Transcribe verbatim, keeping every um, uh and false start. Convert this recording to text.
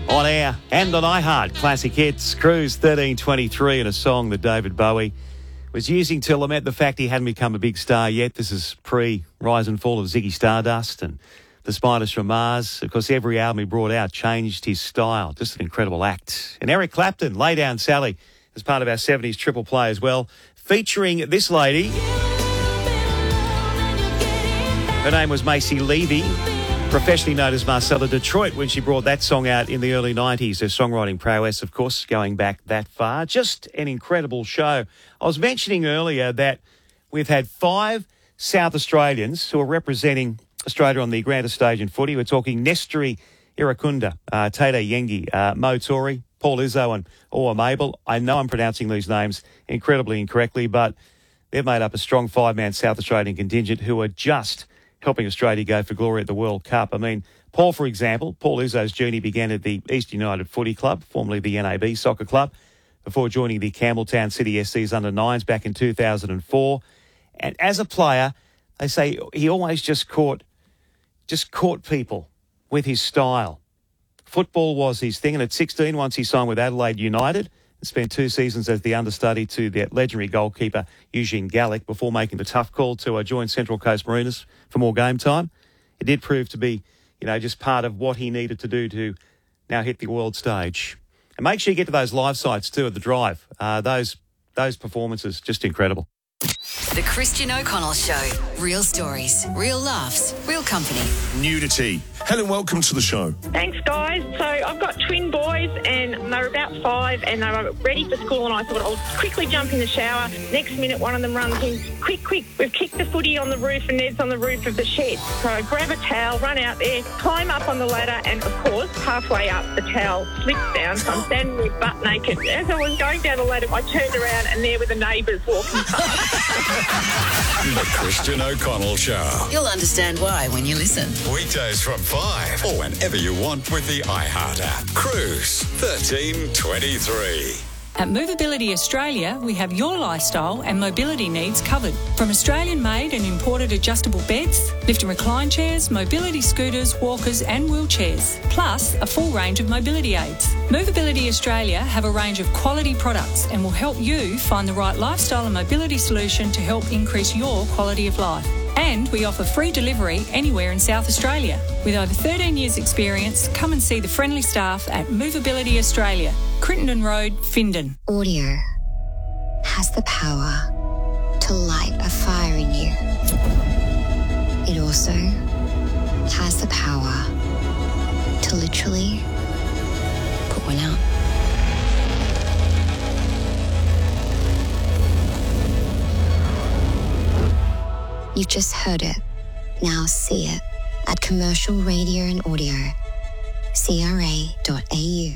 On air and on iHeart, classic hits, Cruise thirteen twenty-three, and a song that David Bowie was using to lament the fact he hadn't become a big star yet. This is pre-rise and fall of Ziggy Stardust and the Spiders from Mars. Of course, every album he brought out changed his style. Just an incredible act. And Eric Clapton, Lay Down Sally, as part of our seventies triple play as well, featuring this lady. Her name was Macy Levy, professionally known as Marcella Detroit, when she brought that song out in the early nineties. Her songwriting prowess, of course, going back that far. Just an incredible show. I was mentioning earlier that we've had five South Australians who are representing Australia on the grandest stage in footy. We're talking Nestri Irakunda, uh, Tate Yengi, uh, Mo Tori, Paul Izzo and Orr Mabel. I know I'm pronouncing these names incredibly incorrectly, but they've made up a strong five-man South Australian contingent who are just helping Australia go for glory at the World Cup. I mean, Paul, for example, Paul Izzo's journey began at the East United Footy Club, formerly the N A B Soccer Club, before joining the Campbelltown City S C's under nines back in two thousand four. And as a player, they say he always just caught, just caught people with his style. Football was his thing, and at sixteen, once he signed with Adelaide United, and spent two seasons as the understudy to the legendary goalkeeper Eugene Gallic before making the tough call to uh, join Central Coast Mariners for more game time. It did prove to be, you know, just part of what he needed to do to now hit the world stage. And make sure you get to those live sites too at the Drive. Uh, those those performances, just incredible. The Christian O'Connell Show. Real stories, real laughs, real company. Nudity. Helen, welcome to the show. Thanks, guys. So I've got twin boys and they were about five and they were ready for school, and I thought I'll quickly jump in the shower. Next minute, one of them runs in, quick, quick, we've kicked the footy on the roof and Ned's on the roof of the shed. So I grab a towel, run out there, climb up on the ladder, and of course, halfway up, the towel slips down. So I'm standing there butt naked. As I was going down the ladder, I turned around and there were the neighbours walking past. The Christian O'Connell Show. You'll understand why when you listen. Weekdays from five or whenever you want with the iHeart app. Cruise thirteen twenty-three. At Movability Australia, we have your lifestyle and mobility needs covered. From Australian-made and imported adjustable beds, lift and recline chairs, mobility scooters, walkers and wheelchairs, plus a full range of mobility aids. Movability Australia have a range of quality products and will help you find the right lifestyle and mobility solution to help increase your quality of life. And we offer free delivery anywhere in South Australia. With over thirteen years experience, come and see the friendly staff at Movability Australia, Crittenden Road, Findon. Audio has the power to light a fire in you. It also has the power to literally put one out. You've just heard it. Now see it at Commercial Radio and Audio, C R A dot A U.